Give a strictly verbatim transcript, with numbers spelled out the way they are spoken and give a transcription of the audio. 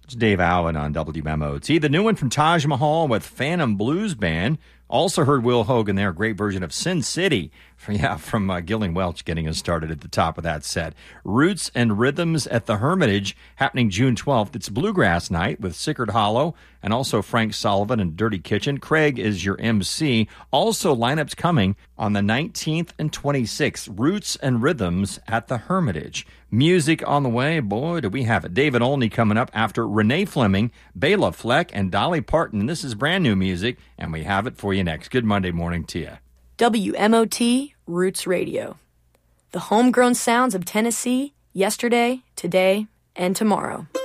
It's Dave Allen on W M O T. The new one from Taj Mahal with Phantom Blues Band. Also heard Will Hogan there, a great version of Sin City. For, yeah, from uh, Gillian Welch getting us started at the top of that set. Roots and Rhythms at the Hermitage, happening June twelfth. It's Bluegrass Night with Sickard Hollow and also Frank Sullivan and Dirty Kitchen. Craig is your M C. Also, lineups coming on the nineteenth and twenty-sixth. Roots and Rhythms at the Hermitage. Music on the way. Boy, do we have it. David Olney coming up after Renee Fleming, Bela Fleck, and Dolly Parton. This is brand new music, and we have it for you next. Good Monday morning to you. W M O T Roots Radio. The homegrown sounds of Tennessee, yesterday, today, and tomorrow.